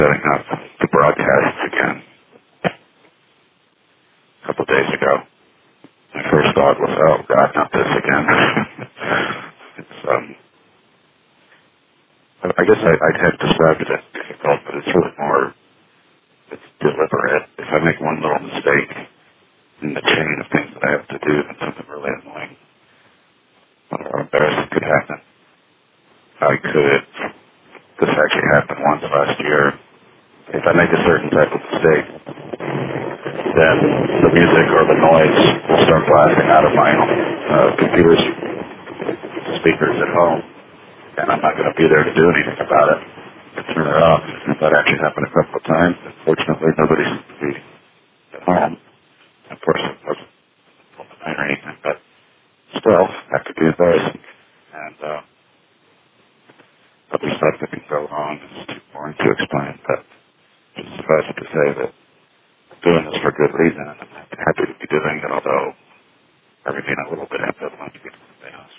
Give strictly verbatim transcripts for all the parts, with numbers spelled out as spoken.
setting up the broadcasts again a couple days ago. My first thought was, oh God, not this again. it's, um, I guess I, I'd have described it as difficult, but it's really more, it's deliberate. If I make one little mistake in the chain of things that I have to do, then something really annoying or embarrassing could happen. I could, this actually happened once last year. If I make a certain type of mistake, then the music or the noise will start blasting out of my uh, computer speakers at home, and I'm not going to be there to do anything about it, to turn it off. That actually happened a couple of times. Fortunately, nobody seemed to be at home. Of course, it wasn't full of night or anything, but still, that could be embarrassing. And uh, other stuff that can go wrong is too boring to explain, but just suffice it to say that doing this for good reason, and I'm happy to be doing it, although I remain a little bit ambivalent to get to the house.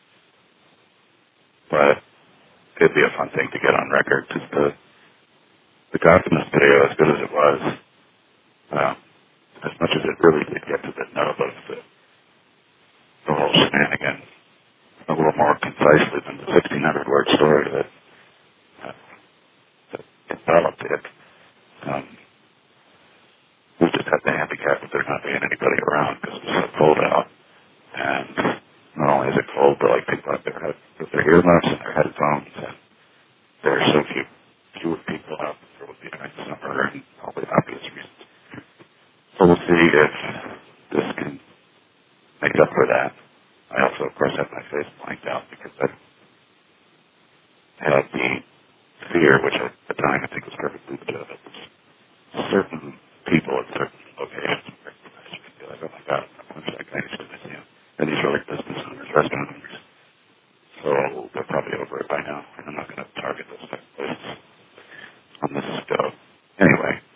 But it'd be a fun thing to get on record, because the, the Gothamist video, as good as it was, uh, as much as it really did get to the nub of the, the whole shenanigan, a little more concisely than the sixteen hundred word story that, uh, that developed it. Um, we just had the handicap of there not being anybody around because it was so cold out. And not only is it cold, but like people out there have, with their earmuffs and their headphones, and there are so few fewer people out there would be during the summer and all the obvious reasons. So we'll see if this can make up for that. I also, of course, have my face blanked out because I had the fear, which at the time I think was perfectly legitimate. Certain people at certain locations would be like, oh my God, I wish that guy used to miss you. And these are like business owners, restaurant owners. So they're probably over it by now. And I'm not going to target those type of places on this go. Anyway,